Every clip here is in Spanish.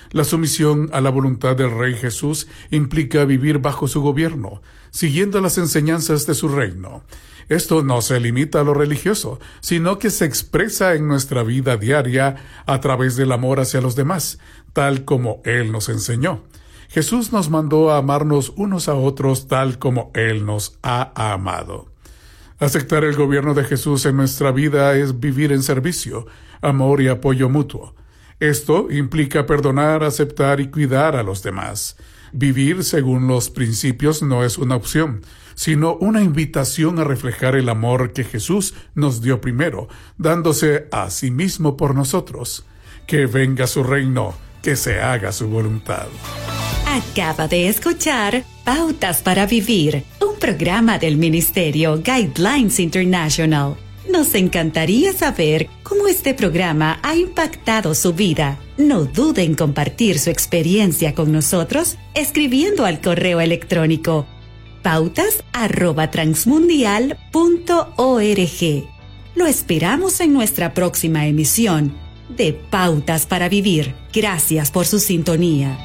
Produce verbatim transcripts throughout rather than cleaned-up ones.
La sumisión a la voluntad del Rey Jesús implica vivir bajo su gobierno, siguiendo las enseñanzas de su reino. Esto no se limita a lo religioso, sino que se expresa en nuestra vida diaria a través del amor hacia los demás, tal como Él nos enseñó. Jesús nos mandó a amarnos unos a otros tal como Él nos ha amado. Aceptar el gobierno de Jesús en nuestra vida es vivir en servicio, amor y apoyo mutuo. Esto implica perdonar, aceptar y cuidar a los demás. Vivir según los principios no es una opción, sino una invitación a reflejar el amor que Jesús nos dio primero, dándose a sí mismo por nosotros. Que venga su reino, que se haga su voluntad. Acaba de escuchar Pautas para Vivir, un programa del Ministerio Guidelines International. Nos encantaría saber cómo este programa ha impactado su vida. No dude en compartir su experiencia con nosotros escribiendo al correo electrónico pautas arroba transmundial punto org. Lo esperamos en nuestra próxima emisión de Pautas para Vivir. Gracias por su sintonía.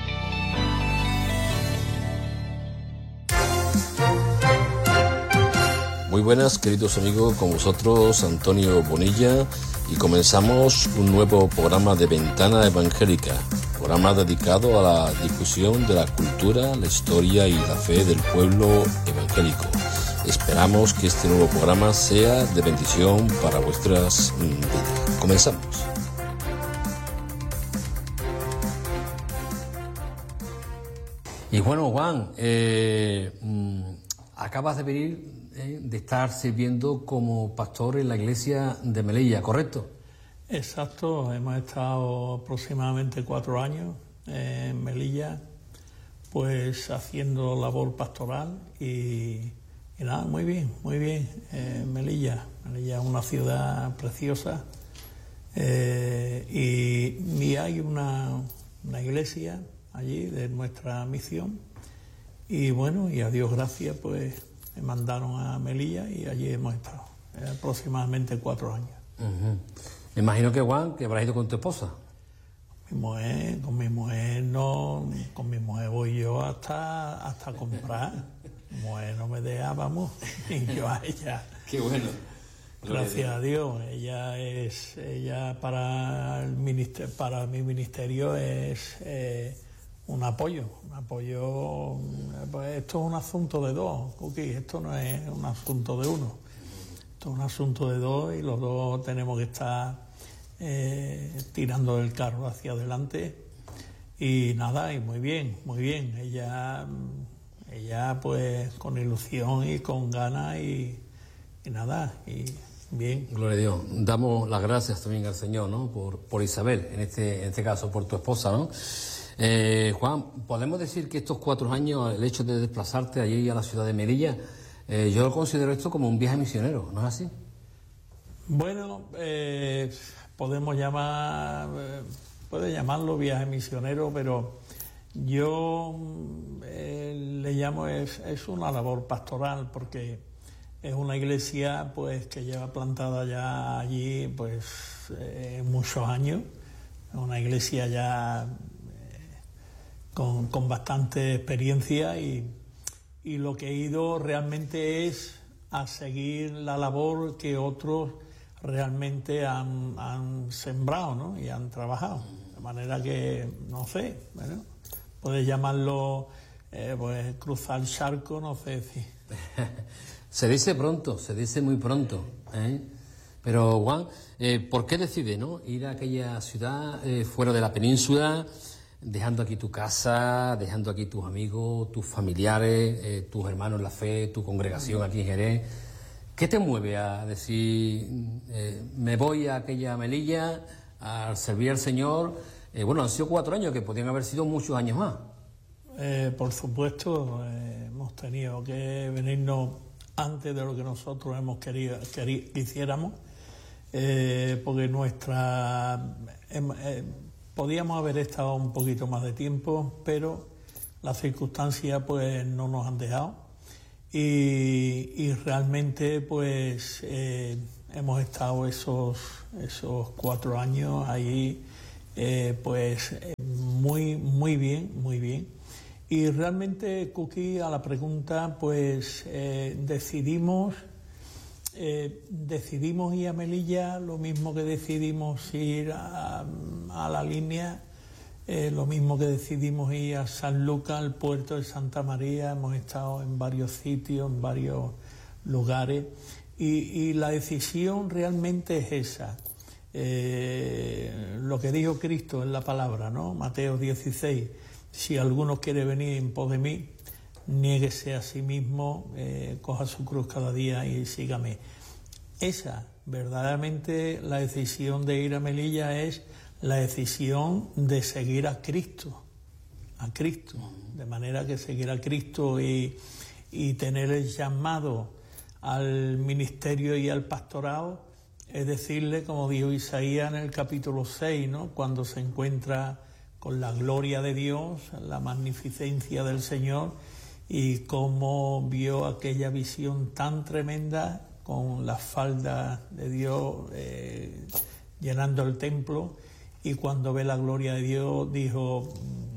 Muy buenas, queridos amigos, con vosotros Antonio Bonilla, y comenzamos un nuevo programa de Ventana Evangélica, programa dedicado a la difusión de la cultura, la historia y la fe del pueblo evangélico. Esperamos que este nuevo programa sea de bendición para vuestras vidas. Comenzamos. Y bueno, Juan, eh, acabas de venir de estar sirviendo como pastor en la iglesia de Melilla, ¿correcto? Exacto, hemos estado aproximadamente cuatro años en Melilla, pues haciendo labor pastoral y, y nada, muy bien, muy bien. Eh, Melilla, Melilla es una ciudad preciosa eh, y, y hay una, una iglesia allí de nuestra misión y bueno, y a Dios gracias, pues me mandaron a Melilla y allí hemos estado, eh, aproximadamente cuatro años. Uh-huh. Me imagino que, Juan, que habrás ido con tu esposa. Mi mujer, con mi mujer no, con mi mujer voy yo hasta, hasta comprar. Mi mujer no me deja, vamos, y yo a ella. Qué bueno. Gracias a Dios, ella es, ella para el ministerio, para mi ministerio es eh, un apoyo, un apoyo, pues esto es un asunto de dos, Cookie, esto no es un asunto de uno, esto es un asunto de dos y los dos tenemos que estar eh, tirando el carro hacia adelante y nada, y muy bien, muy bien, ella, ella pues con ilusión y con ganas y, y nada, y bien. Gloria a Dios, damos las gracias también al Señor, ¿no? Por, por Isabel, en este, en este caso por tu esposa, ¿no? Eh, Juan, ¿podemos decir que estos cuatro años, el hecho de desplazarte allí a la ciudad de Melilla, eh, yo lo considero esto como un viaje misionero, ¿no es así? Bueno, eh, podemos llamar, eh, puede llamarlo viaje misionero, pero yo eh, le llamo, es, es una labor pastoral, porque es una iglesia pues que lleva plantada ya allí pues eh, muchos años, es una iglesia ya Con, con bastante experiencia y, y lo que he ido realmente es a seguir la labor que otros realmente han, han sembrado, ¿no? Y han trabajado. De manera que, no sé, bueno, puedes llamarlo eh, pues cruzar el charco, no sé si... Se dice pronto, se dice muy pronto, ¿eh? Pero Juan, eh, ¿por qué decide, no, ir a aquella ciudad eh, fuera de la península, dejando aquí tu casa, dejando aquí tus amigos, tus familiares, eh, tus hermanos en la fe, tu congregación aquí en Jerez? ¿Qué te mueve a decir, eh, me voy a aquella Melilla a servir al Señor? Eh, bueno, han sido cuatro años, que podrían haber sido muchos años más. Eh, por supuesto, eh, hemos tenido que venirnos antes de lo que nosotros hemos querido que hiciéramos, eh, porque nuestra... Eh, eh, podíamos haber estado un poquito más de tiempo, pero las circunstancias pues no nos han dejado y, y realmente pues eh, hemos estado esos, esos cuatro años ahí eh, pues eh, muy, muy bien, muy bien. Y realmente, Cookie, a la pregunta, pues eh, decidimos, eh, decidimos ir a Melilla, lo mismo que decidimos ir a, a la línea, eh, lo mismo que decidimos ir a San Lucas, al puerto de Santa María. Hemos estado en varios sitios, en varios lugares, y, y la decisión realmente es esa. Eh, lo que dijo Cristo en la palabra, ¿no? Mateo dieciséis, si alguno quiere venir en pos de mí, niéguese a sí mismo, eh, coja su cruz cada día y sígame. Esa, verdaderamente, la decisión de ir a Melilla es la decisión de seguir a Cristo, a Cristo, de manera que seguir a Cristo y, y tener el llamado al ministerio y al pastorado, es decirle, como dijo Isaías en el capítulo seis, ¿no? Cuando se encuentra con la gloria de Dios, la magnificencia del Señor, y cómo vio aquella visión tan tremenda con las faldas de Dios eh, llenando el templo, y cuando ve la gloria de Dios dijo: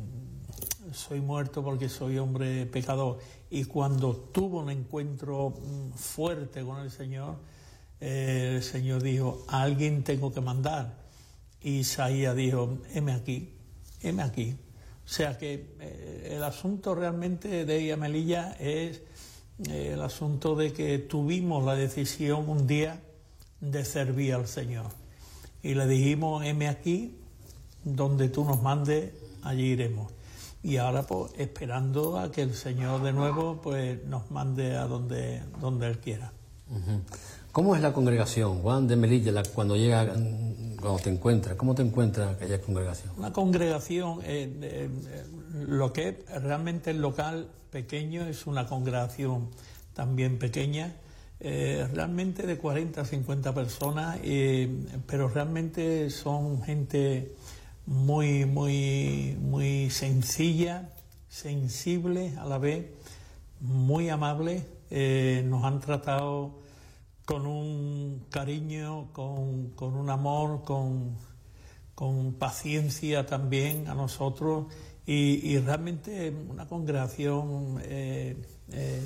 soy muerto porque soy hombre pecador. Y cuando tuvo un encuentro fuerte con el Señor, eh, el Señor dijo: a alguien tengo que mandar. Y Isaías dijo: heme aquí, heme aquí. O sea que eh, el asunto realmente de ir a Melilla es eh, el asunto de que tuvimos la decisión un día de servir al Señor. Y le dijimos: heme aquí, donde tú nos mandes, allí iremos. Y ahora, pues, esperando a que el Señor de nuevo, pues, nos mande a donde, donde Él quiera. Uh-huh. ¿Cómo es la congregación, Juan, de Melilla, la, cuando llega, cuando te encuentras? ¿Cómo te encuentras aquella congregación? Una congregación, eh, eh, lo que es realmente el local pequeño, es una congregación también pequeña, eh, realmente de cuarenta a cincuenta personas, eh, pero realmente son gente muy, muy, muy sencilla, sensible a la vez, muy amable. Eh, nos han tratado con un cariño, con, con un amor, con, con paciencia también a nosotros, y, y realmente una congregación eh, eh,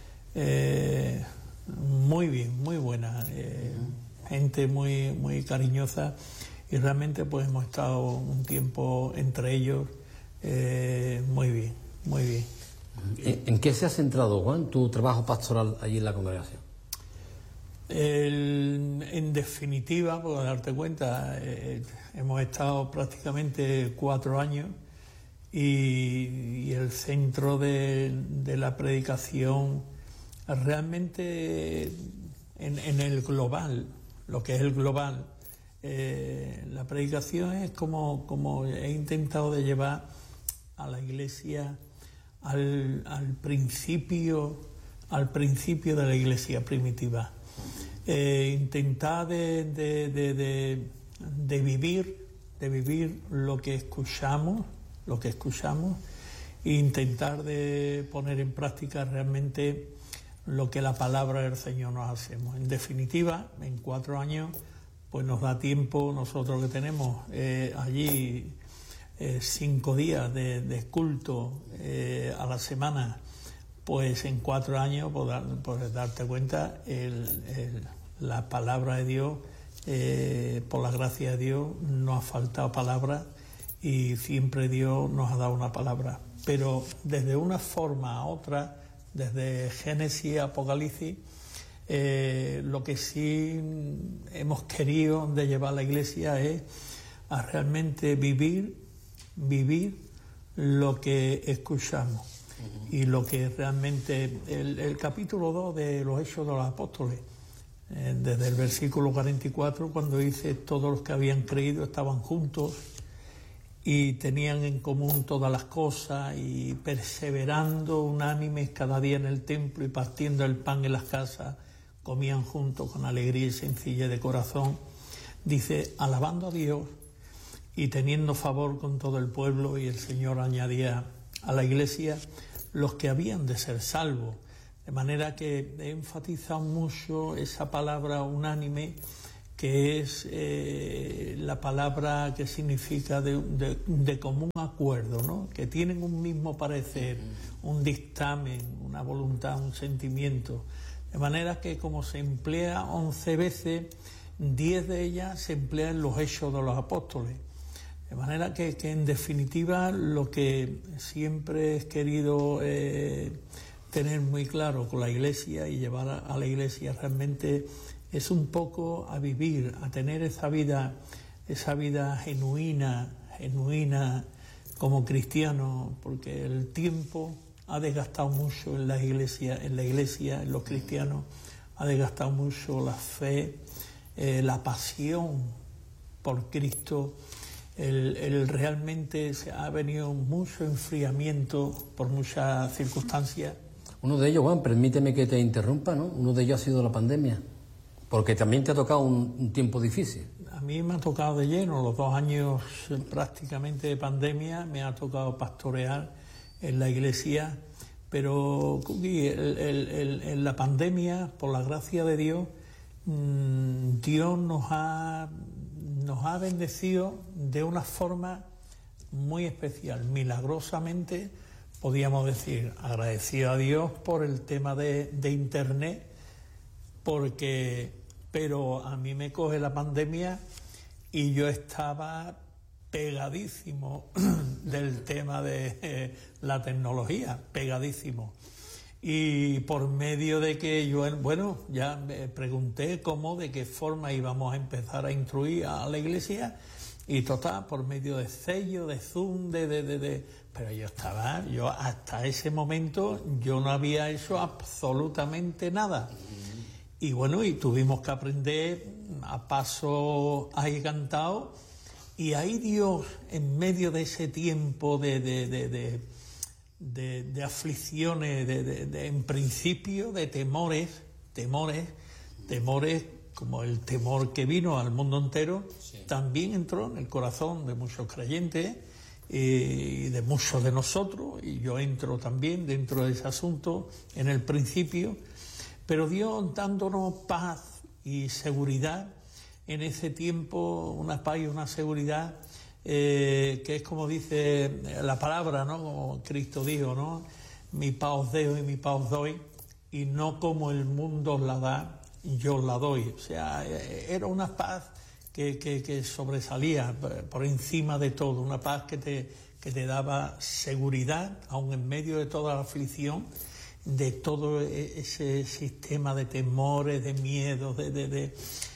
eh, muy bien, muy buena, eh, gente muy, muy cariñosa. Y realmente, pues, hemos estado un tiempo entre ellos eh, muy bien, muy bien. ¿En, ¿En qué se ha centrado, Juan, tu trabajo pastoral allí en la congregación? El, en definitiva, por darte cuenta, eh, hemos estado prácticamente cuatro años y, y el centro de, de la predicación realmente en, en el global, lo que es el global, Eh, la predicación es como, como he intentado de llevar a la Iglesia al, al principio al principio de la Iglesia primitiva, eh, intentar de, de, de, de, de vivir de vivir lo que escuchamos lo que escuchamos e intentar de poner en práctica realmente lo que la palabra del Señor nos hacemos. En definitiva, en cuatro años pues nos da tiempo, nosotros que tenemos eh, allí eh, cinco días de, de culto eh, a la semana, pues en cuatro años, por, dar, por darte cuenta, el, el, la palabra de Dios, eh, por la gracia de Dios, no ha faltado palabra y siempre Dios nos ha dado una palabra. Pero desde una forma a otra, desde Génesis a Apocalipsis, Eh, lo que sí hemos querido de llevar a la Iglesia es a realmente vivir, vivir lo que escuchamos. Uh-huh. Y lo que realmente, el, el capítulo dos de los Hechos de los Apóstoles, eh, desde el versículo cuarenta y cuatro, cuando dice: todos los que habían creído estaban juntos y tenían en común todas las cosas, y perseverando unánimes cada día en el templo y partiendo el pan en las casas, comían juntos con alegría y sencillez de corazón. Dice: alabando a Dios y teniendo favor con todo el pueblo, y el Señor añadía a la Iglesia los que habían de ser salvos. De manera que he enfatizado mucho esa palabra unánime, que es eh, la palabra que significa de, de, de común acuerdo, ¿no? Que tienen un mismo parecer, un dictamen, una voluntad, un sentimiento. De manera que como se emplea once veces, diez de ellas se emplean en los Hechos de los Apóstoles. De manera que, que en definitiva lo que siempre he querido eh, tener muy claro con la Iglesia y llevar a, a la Iglesia realmente es un poco a vivir, a tener esa vida, esa vida genuina, genuina como cristiano, porque el tiempo ha desgastado mucho en la Iglesia, en la Iglesia, en los cristianos, ha desgastado mucho la fe, eh, la pasión por Cristo. El, el realmente se ha venido mucho enfriamiento por muchas circunstancias. Uno de ellos, Juan, permíteme que te interrumpa, ¿no? Uno de ellos ha sido la pandemia, porque también te ha tocado un, un tiempo difícil. A mí me ha tocado de lleno, los dos años prácticamente de pandemia, me ha tocado pastorear en la iglesia, pero el, el, el, en la pandemia, por la gracia de Dios, mmm, Dios nos ha, nos ha bendecido de una forma muy especial, milagrosamente, podríamos decir, agradecido a Dios por el tema de, de Internet, porque, pero a mí me coge la pandemia y yo estaba pegadísimo del tema de eh, la tecnología, pegadísimo. Y por medio de que yo, bueno, ya me pregunté cómo, de qué forma íbamos a empezar a instruir a la iglesia, y total, por medio de sello, de Zoom, de, de, de, de... Pero yo estaba, yo hasta ese momento, yo no había hecho absolutamente nada. Y bueno, y tuvimos que aprender a paso agigantado, y ahí Dios, en medio de ese tiempo de, de, de, de, de, de aflicciones, de, de, de, en principio de temores, temores, temores como el temor que vino al mundo entero, sí, también entró en el corazón de muchos creyentes y de muchos de nosotros, y yo entro también dentro de ese asunto en el principio, pero Dios dándonos paz y seguridad en ese tiempo, una paz y una seguridad eh, que es como dice la palabra, ¿no? Como Cristo dijo, ¿no? Mi paz os dejo y mi paz os doy, y no como el mundo os la da, yo os la doy. O sea, era una paz que, que, que sobresalía por encima de todo, una paz que te, que te daba seguridad, aun en medio de toda la aflicción, de todo ese sistema de temores, de miedos, de, de, de...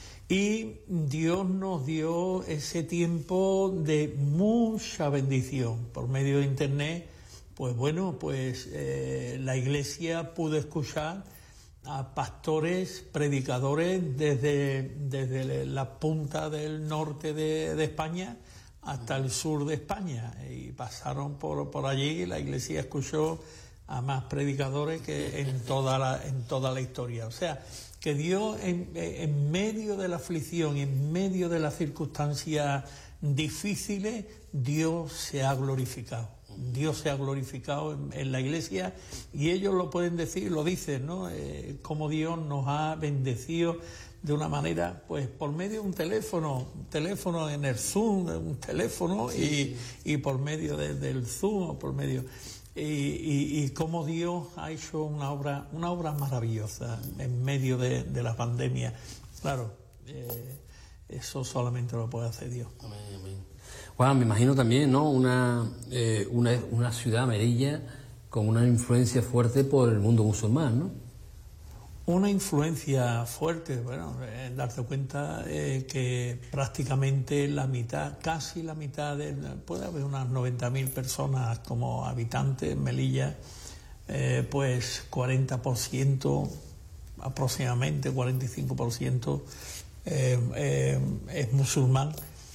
y Dios nos dio ese tiempo de mucha bendición por medio de Internet. Pues bueno, pues eh, la iglesia pudo escuchar a pastores, predicadores desde, desde la punta del norte de, de España hasta el sur de España, y pasaron por, por allí, y la iglesia escuchó a más predicadores que en toda la, en toda la historia. O sea, que Dios en, en medio de la aflicción, en medio de las circunstancias difíciles, Dios se ha glorificado. Dios se ha glorificado en, en la iglesia, y ellos lo pueden decir, lo dicen, ¿no? Eh, cómo Dios nos ha bendecido de una manera, pues por medio de un teléfono, un teléfono en el Zoom, un teléfono, sí, y, sí. y por medio de, del Zoom, o por medio... Y, y, y cómo Dios ha hecho una obra, una obra maravillosa en medio de, de la pandemia. Claro, eh, eso solamente lo puede hacer Dios. Amén, amén. Juan, me imagino también, ¿no? Una, eh, una, una ciudad, Melilla, con una influencia fuerte por el mundo musulmán, ¿no? Una influencia fuerte, bueno, eh, darte cuenta eh, que prácticamente la mitad, casi la mitad, de, puede haber unas noventa mil personas como habitantes en Melilla, eh, pues cuarenta por ciento, aproximadamente cuarenta y cinco por ciento eh, eh, es musulmán,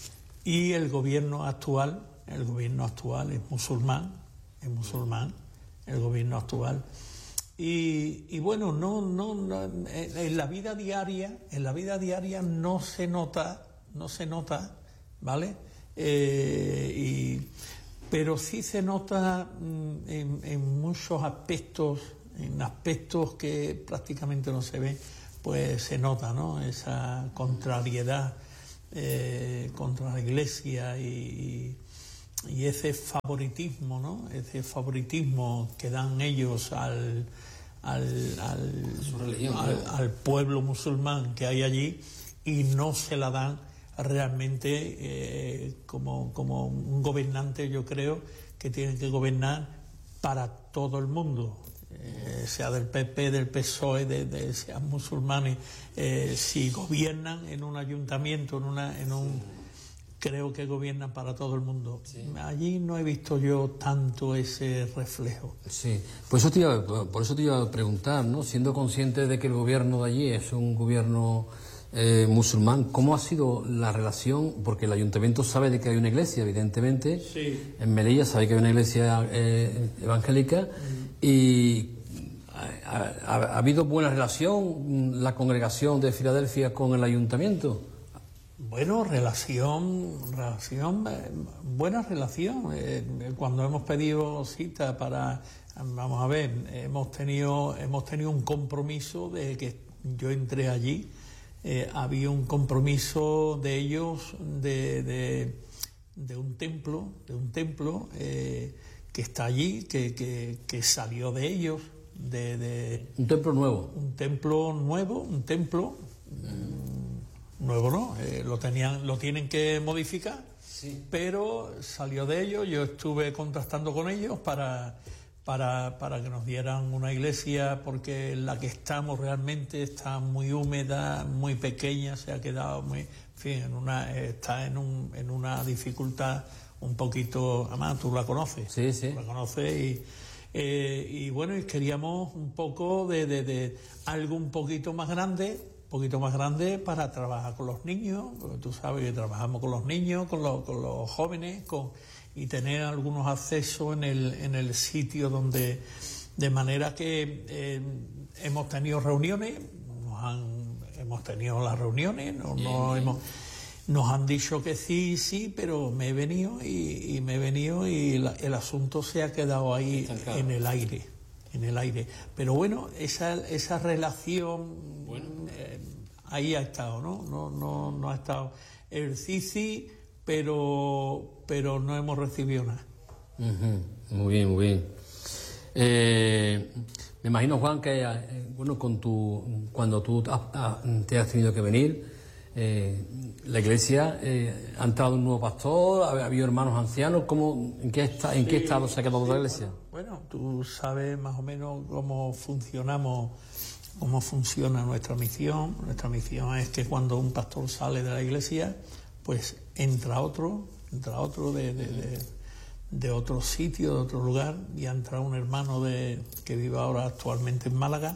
y el gobierno actual, el gobierno actual es musulmán, es musulmán, el gobierno actual. Y, y bueno, no, no, no, en la vida diaria, en la vida diaria no se nota, no se nota, ¿vale? Eh, y, pero sí se nota en, en muchos aspectos, en aspectos que prácticamente no se ven, pues se nota, ¿no?, esa contrariedad eh, contra la Iglesia y, y ese favoritismo, ¿no?, ese favoritismo que dan ellos al, al, al, religión, al, ¿no? al pueblo musulmán que hay allí, y no se la dan realmente eh, como, como un gobernante. Yo creo que tiene que gobernar para todo el mundo, eh, sea del P P, del P S O E, de, de, sean musulmanes. Eh, si gobiernan en un ayuntamiento, en una, en un, creo que gobiernan para todo el mundo. Sí. Allí no he visto yo tanto ese reflejo. Sí, por eso te iba, por eso te iba a preguntar, ¿no? Siendo consciente de que el gobierno de allí es un gobierno eh, musulmán, ¿cómo ha sido la relación? Porque el ayuntamiento sabe de que hay una iglesia, evidentemente. Sí. En Melilla sabe que hay una iglesia eh, evangélica. Mm. Y ha, ha, ha habido buena relación la congregación de Filadelfia con el ayuntamiento. Bueno, relación, relación, eh, buena relación. Eh, cuando hemos pedido cita para, vamos a ver, hemos tenido, hemos tenido un compromiso de que yo entré allí. Eh, había un compromiso de ellos de, de, de un templo, de un templo eh, que está allí, que, que, que salió de ellos, de, de un templo nuevo, un templo nuevo, un templo mm, nuevo, ¿no? Eh, lo tenían, lo tienen que modificar, sí. Pero salió de ellos. Yo estuve contrastando con ellos para Para, para que nos dieran una iglesia, porque la que estamos realmente está muy húmeda, muy pequeña, se ha quedado muy, en fin, en una, está en, un, en una dificultad un poquito, además tú la conoces, sí, sí. Tú la conoces y, eh, y bueno, y queríamos un poco de, de, de algo un poquito más grande, un poquito más grande para trabajar con los niños, porque tú sabes que trabajamos con los niños, con los, con los jóvenes, con y tener algunos accesos en el, en el sitio donde, de manera que eh, hemos tenido reuniones, nos han, hemos tenido las reuniones, no, no hemos, nos han dicho que sí, sí, pero me he venido y, y me he venido y la, el asunto se ha quedado ahí en el aire, en el aire. Pero bueno, esa, esa relación bueno. eh, ahí ha estado, ¿no? No, no, no ha estado el sí, sí, pero pero no hemos recibido nada. Uh-huh. Muy bien, muy bien. Eh, me imagino, Juan, que eh, bueno, con tu, cuando tú te has tenido que venir, eh, la iglesia, eh, ha entrado un nuevo pastor, ha habido hermanos ancianos. ¿Cómo, en qué está, en sí, qué estado se ha quedado sí, la iglesia? Bueno, bueno, tú sabes más o menos cómo funcionamos, cómo funciona nuestra misión. Nuestra misión es que cuando un pastor sale de la iglesia, pues entra otro, entra otro de, de, de, de otro sitio, de otro lugar, y ha entrado un hermano de, que vive ahora actualmente en Málaga,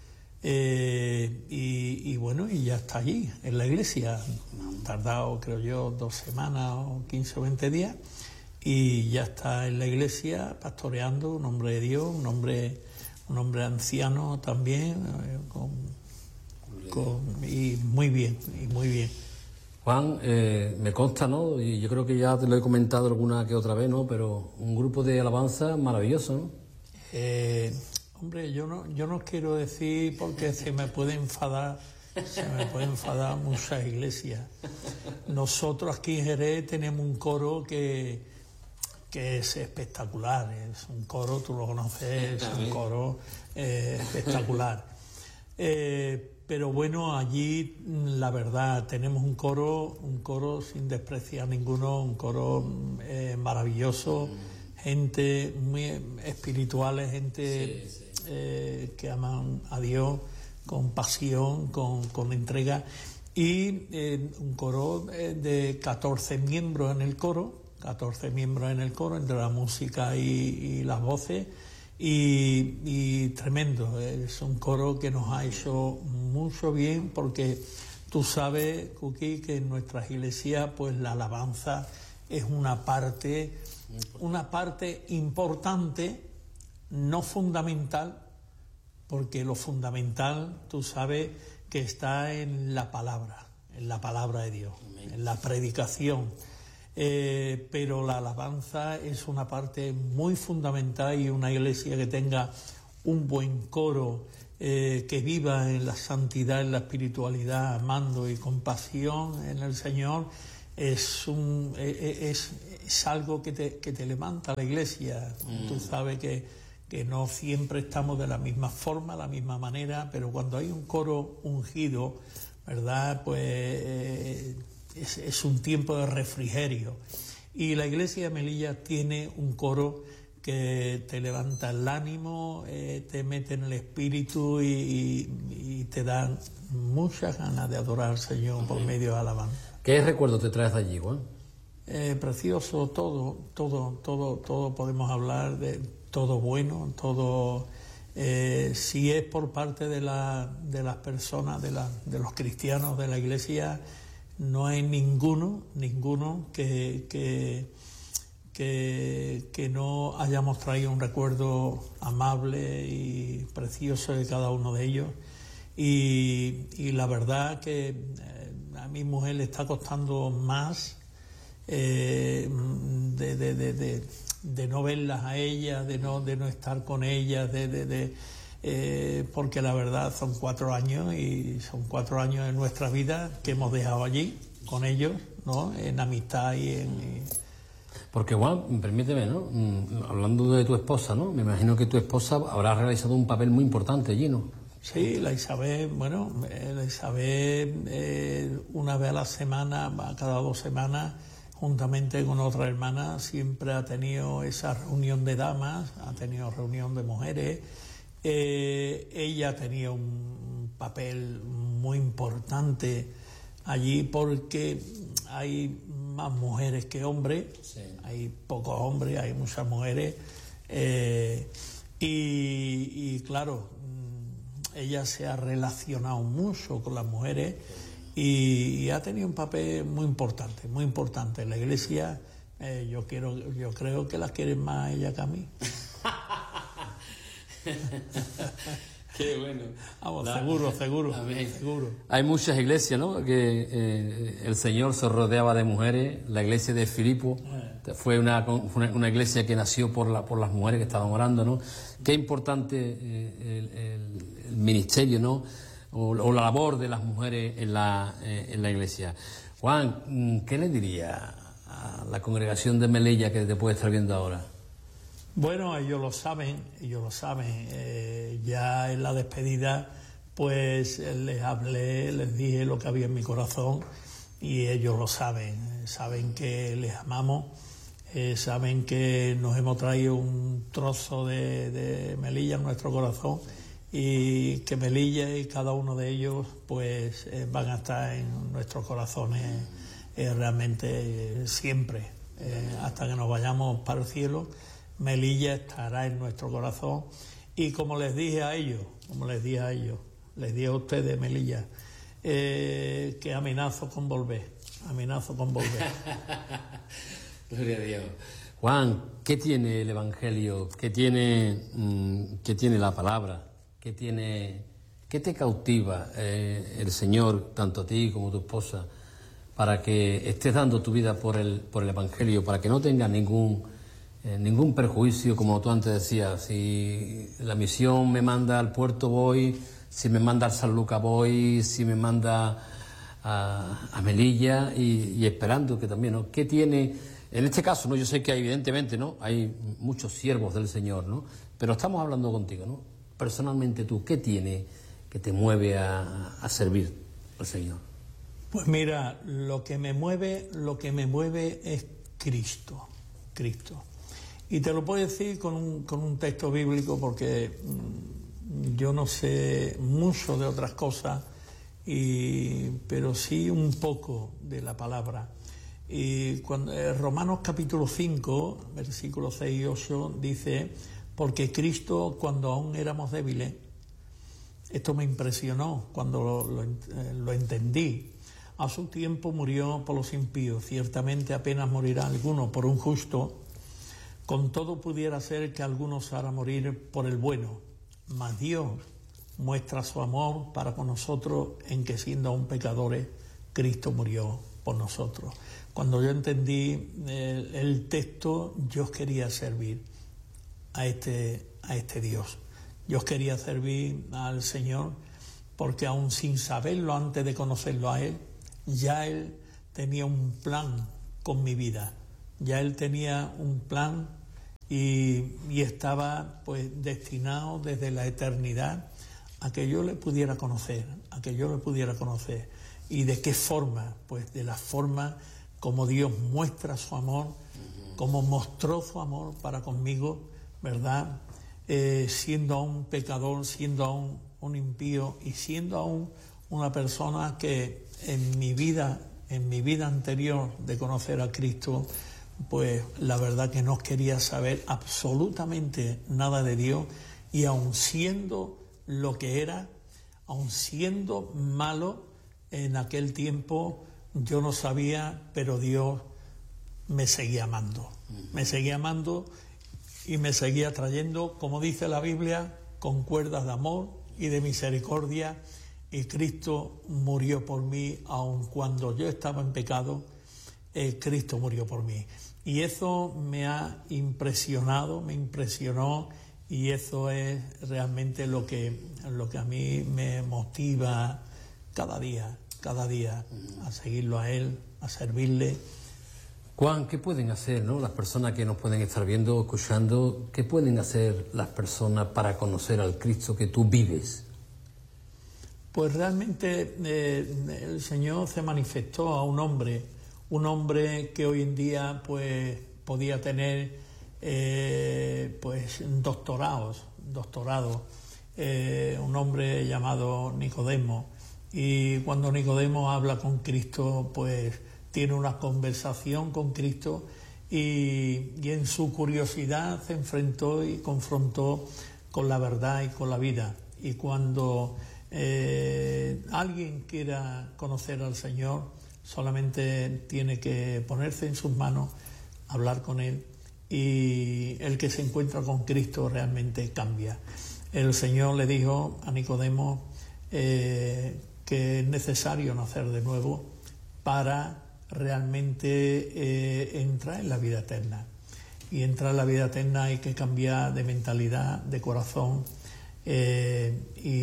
eh, y, y bueno, y ya está allí, en la iglesia. Han tardado, creo yo, dos semanas o quince o veinte días, y ya está en la iglesia pastoreando, un hombre de Dios, un hombre, un hombre anciano también, eh, con, con, y muy bien, y muy bien. Juan, eh, me consta, ¿no? Y yo creo que ya te lo he comentado alguna que otra vez, ¿no? Pero un grupo de alabanza maravilloso, ¿no? Eh, hombre, yo no, yo no quiero decir porque se me puede enfadar, se me puede enfadar muchas iglesias. Nosotros aquí en Jerez tenemos un coro que, que es espectacular, es un coro, tú lo conoces, es un coro eh, espectacular. Eh, Pero bueno, allí la verdad tenemos un coro, un coro sin despreciar ninguno, un coro eh, maravilloso, gente muy espirituales, gente sí, sí. Eh, que aman a Dios con pasión, con, con entrega, y eh, un coro de catorce miembros en el coro, catorce miembros en el coro, entre la música y, y las voces. Y, y tremendo, es un coro que nos ha hecho mucho bien, porque tú sabes, Kuki, que en nuestras iglesias pues la alabanza es una parte, una parte importante, no fundamental, porque lo fundamental, tú sabes, que está en la palabra, en la palabra de Dios, en la predicación. Eh, pero la alabanza es una parte muy fundamental, y una iglesia que tenga un buen coro, eh, que viva en la santidad, en la espiritualidad, amando y con pasión en el Señor, es, un, es, es algo que te, que te levanta la Iglesia. Mm. Tú sabes que, que no siempre estamos de la misma forma, la misma manera, pero cuando hay un coro ungido, ¿verdad? Pues eh, es, es un tiempo de refrigerio. Y la Iglesia de Melilla tiene un coro que te levanta el ánimo, eh, te mete en el espíritu y, y, y te dan muchas ganas de adorar al Señor por medio de alabanza. ¿Qué recuerdo te traes de allí, Juan? Eh, precioso, todo, todo, todo, todo podemos hablar de todo bueno, todo. Eh, si es por parte de, la, de las personas, de, la, de los cristianos de la Iglesia, no hay ninguno, ninguno que, que, que, que no hayamos traído un recuerdo amable y precioso de cada uno de ellos. Y, y la verdad que eh, a mi mujer le está costando más eh, de, de, de, de, de no verlas a ellas, de no, de no estar con ellas, de, de, de, eh, porque la verdad son cuatro años y son cuatro años de nuestra vida que hemos dejado allí con ellos, ¿no? En amistad y en... Y... Porque Juan, permíteme, ¿no? Hablando de tu esposa, ¿no? Me imagino que tu esposa habrá realizado un papel muy importante allí, ¿no? Sí, la Isabel, bueno, la Isabel eh, una vez a la semana, cada dos semanas, juntamente con otra hermana, siempre ha tenido esa reunión de damas, ha tenido reunión de mujeres. Eh, ella tenía un papel muy importante allí porque hay más mujeres que hombres, sí. Hay pocos hombres, hay muchas mujeres, eh, y, y claro, ella se ha relacionado mucho con las mujeres y, y ha tenido un papel muy importante, muy importante. En la Iglesia eh, yo quiero, yo creo que la quieren más a ella que a mí. Qué bueno. Vamos, la, seguro, seguro, seguro. Hay muchas iglesias, ¿no? Que eh, el Señor se rodeaba de mujeres. La iglesia de Filipo eh. fue una, una, una iglesia que nació por, la, por las mujeres que estaban orando, ¿no? Qué importante eh, el, el, el ministerio, ¿no? O, o la labor de las mujeres en la, eh, en la iglesia. Juan, ¿qué le diría a la congregación de Melilla que te puede estar viendo ahora? Bueno, ellos lo saben, ellos lo saben. Eh, ya en la despedida, pues les hablé, les dije lo que había en mi corazón y ellos lo saben. Saben que les amamos, eh, saben que nos hemos traído un trozo de, de Melilla en nuestro corazón y que Melilla y cada uno de ellos, pues eh, van a estar en nuestros corazones eh, realmente eh, siempre, eh, hasta que nos vayamos para el cielo. Melilla estará en nuestro corazón y como les dije a ellos, como les dije a ellos, les dije a ustedes, Melilla, eh, que amenazo con volver, amenazo con volver. Gloria a Dios. Juan, ¿qué tiene el Evangelio? ¿Qué tiene, mmm, qué tiene la palabra? ¿Qué tiene, qué te cautiva eh, el Señor, tanto a ti como a tu esposa, para que estés dando tu vida por el, por el Evangelio, para que no tengas ningún Eh, ningún perjuicio, como tú antes decías? Si la misión me manda al puerto voy, si me manda al San Lucas voy, si me manda a, a Melilla y, y esperando que también, ¿no? ¿Qué tiene, en este caso, no? Yo sé que evidentemente, ¿no? Hay muchos siervos del Señor, ¿no? Pero estamos hablando contigo, ¿no? Personalmente tú, ¿qué tiene que te mueve a, a servir al Señor? Pues mira, lo que me mueve, lo que me mueve es Cristo, Cristo. Y te lo puedo decir con un, con un texto bíblico porque mmm, yo no sé mucho de otras cosas, y, pero sí un poco de la palabra. Y cuando eh, Romanos capítulo cinco, versículos seis y ocho, dice, porque Cristo cuando aún éramos débiles, esto me impresionó cuando lo, lo, eh, lo entendí, a su tiempo murió por los impíos, ciertamente apenas morirá alguno por un justo, con todo pudiera ser que algunos hará morir por el bueno, mas Dios muestra su amor para con nosotros en que siendo aún pecadores, Cristo murió por nosotros. Cuando yo entendí el, el texto, yo quería servir a este, a este Dios. Yo quería servir al Señor porque aún sin saberlo antes de conocerlo a Él, ya Él tenía un plan con mi vida. Ya Él tenía un plan y, y estaba pues destinado desde la eternidad a que yo le pudiera conocer, a que yo le pudiera conocer. ¿Y de qué forma? Pues de la forma como Dios muestra su amor, como mostró su amor para conmigo, ¿verdad? Eh, siendo aún pecador, siendo aún un impío y siendo aún una persona que en mi vida, en mi vida anterior de conocer a Cristo, pues la verdad que no quería saber absolutamente nada de Dios, y aun siendo lo que era, aun siendo malo en aquel tiempo, yo no sabía, pero Dios me seguía amando, me seguía amando y me seguía trayendo, como dice la Biblia, con cuerdas de amor y de misericordia, y Cristo murió por mí, aun cuando yo estaba en pecado, eh, Cristo murió por mí. Y eso me ha impresionado, me impresionó, y eso es realmente lo que, lo que a mí me motiva cada día, cada día, a seguirlo a Él, a servirle. Juan, ¿qué pueden hacer, ¿no? Las personas que nos pueden estar viendo, escuchando, ¿qué pueden hacer las personas para conocer al Cristo que tú vives? Pues realmente eh, el Señor se manifestó a un hombre, un hombre que hoy en día pues podía tener eh, pues doctorados, doctorados, eh, un hombre llamado Nicodemo, y cuando Nicodemo habla con Cristo, pues tiene una conversación con Cristo, y, y en su curiosidad se enfrentó y confrontó con la verdad y con la vida. Y cuando eh, alguien quiera conocer al Señor, solamente tiene que ponerse en sus manos, hablar con Él, y el que se encuentra con Cristo realmente cambia. El Señor le dijo a Nicodemo eh, que es necesario nacer de nuevo para realmente eh, entrar en la vida eterna. Y entrar en la vida eterna hay que cambiar de mentalidad, de corazón, eh,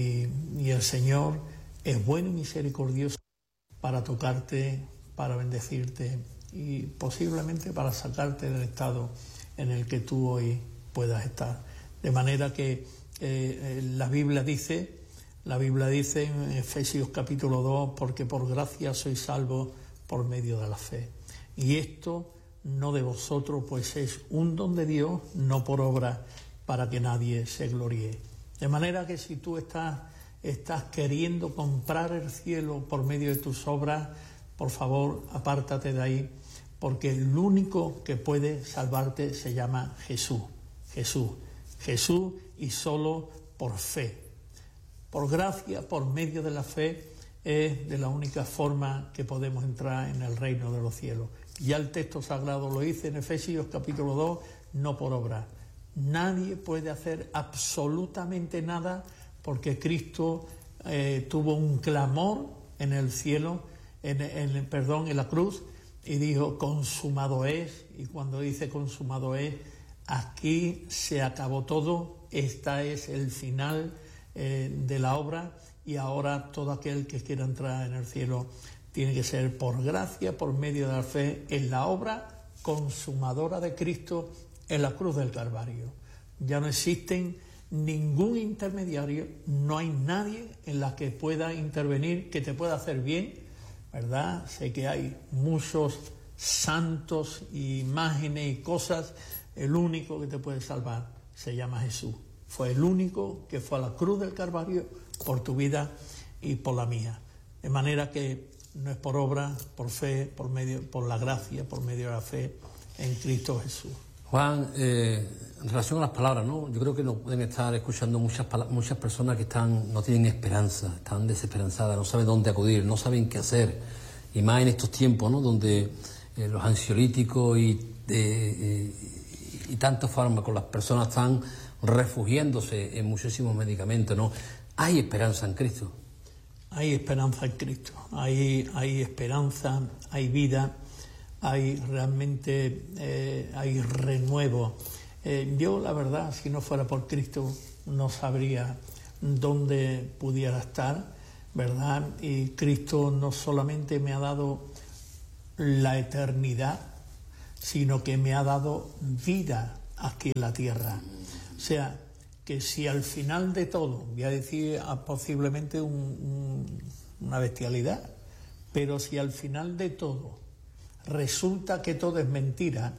y, y el Señor es bueno y misericordioso para tocarte, para bendecirte y posiblemente para sacarte del estado en el que tú hoy puedas estar. De manera que eh, la Biblia dice, la Biblia dice en Efesios capítulo dos, porque por gracia sois salvos por medio de la fe. Y esto no de vosotros, pues es un don de Dios, no por obra, para que nadie se gloríe. De manera que si tú estás, estás queriendo comprar el cielo por medio de tus obras, por favor, apártate de ahí, porque el único que puede salvarte se llama Jesús. Jesús. Jesús, y solo por fe. Por gracia, por medio de la fe, es de la única forma que podemos entrar en el reino de los cielos. Ya el texto sagrado lo dice en Efesios capítulo dos, no por obra. Nadie puede hacer absolutamente nada, porque Cristo eh, tuvo un clamor en el cielo, en, en, perdón, en la cruz, y dijo, consumado es. Y cuando dice consumado es, aquí se acabó todo, este es el final eh, de la obra, y ahora todo aquel que quiera entrar en el cielo tiene que ser por gracia, por medio de la fe, en la obra consumadora de Cristo en la cruz del Calvario. Ya no existen ningún intermediario, no hay nadie en la que pueda intervenir, que te pueda hacer bien, ¿verdad? Sé que hay muchos santos, imágenes y cosas. El único que te puede salvar se llama Jesús. Fue el único que fue a la cruz del Calvario por tu vida y por la mía. De manera que no es por obra, por fe, por medio, por la gracia, por medio de la fe en Cristo Jesús. Juan, eh, en relación a las palabras, ¿no? Yo creo que nos pueden estar escuchando muchas muchas personas que están no tienen esperanza, están desesperanzadas, no saben dónde acudir, no saben qué hacer. Y más en estos tiempos, ¿no? Donde eh, los ansiolíticos y, eh, eh, y tantos fármacos, las personas están refugiándose en muchísimos medicamentos, ¿no? Hay esperanza en Cristo. Hay esperanza en Cristo, hay, hay esperanza, hay vida, hay realmente eh, hay renuevo Eh, yo, la verdad, si no fuera por Cristo, no sabría dónde pudiera estar, ¿verdad? Y Cristo no solamente me ha dado la eternidad, sino que me ha dado vida aquí en la tierra. O sea, que si al final de todo, voy a decir posiblemente un, un, una bestialidad, pero si al final de todo resulta que todo es mentira,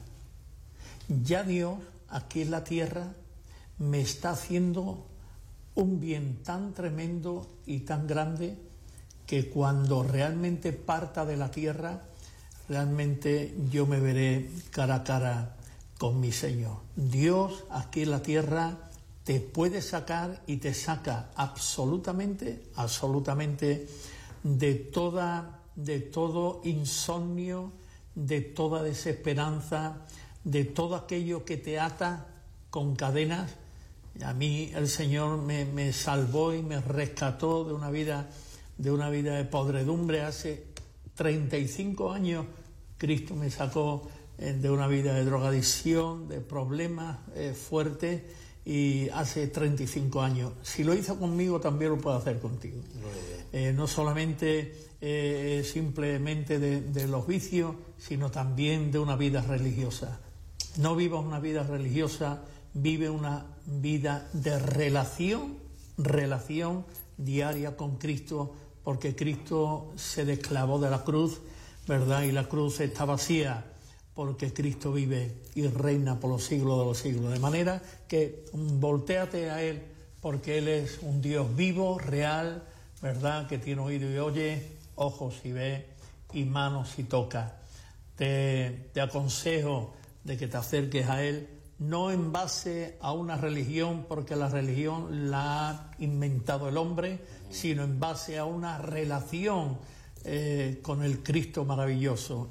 ya Dios aquí en la tierra me está haciendo un bien tan tremendo y tan grande que cuando realmente parta de la tierra, realmente yo me veré cara a cara con mi Señor. Dios aquí en la tierra te puede sacar y te saca absolutamente, absolutamente de toda, de todo insomnio, de toda desesperanza, de todo aquello que te ata con cadenas. A mí el Señor me, me salvó y me rescató de una vida, de una vida de podredumbre. Hace treinta y cinco años Cristo me sacó eh, de una vida de drogadicción, de problemas eh, fuertes, y hace treinta y cinco años. Si lo hizo conmigo, también lo puede hacer contigo. Eh, no solamente eh, simplemente de, de los vicios, sino también de una vida religiosa. No vivas una vida religiosa, vive una vida de relación, relación diaria con Cristo, porque Cristo se desclavó de la cruz, ¿verdad? Y la cruz está vacía, porque Cristo vive y reina por los siglos de los siglos. De manera que voltéate a Él, porque Él es un Dios vivo, real, ¿verdad? Que tiene oído y oye, ojos y ve, y manos y toca. Te, te aconsejo de que te acerques a Él, no en base a una religión, porque la religión la ha inventado el hombre, sino en base a una relación eh, con el Cristo maravilloso.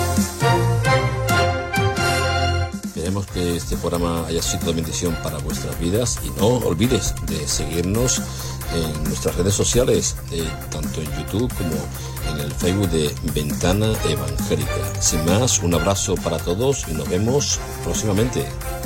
Esperemos que este programa haya sido de bendición para vuestras vidas, y no olvides de seguirnos en nuestras redes sociales, eh, tanto en YouTube como en el Facebook de Ventana Evangélica. Sin más, un abrazo para todos y nos vemos próximamente.